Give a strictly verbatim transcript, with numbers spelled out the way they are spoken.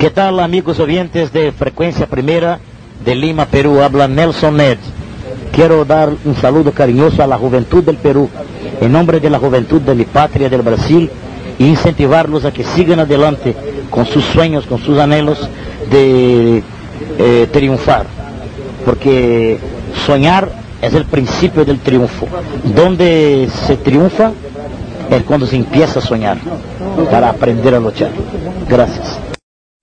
¿Qué tal, amigos oyentes de Frecuencia Primera de Lima, Perú? Habla Nelson Ned. Quiero dar un saludo cariñoso a la juventud del Perú, en nombre de la juventud de mi patria, del Brasil, e incentivarlos a que sigan adelante con sus sueños, con sus anhelos de eh, triunfar, porque soñar es el principio del triunfo. Donde se triunfa es cuando se empieza a soñar, para aprender a luchar. Gracias.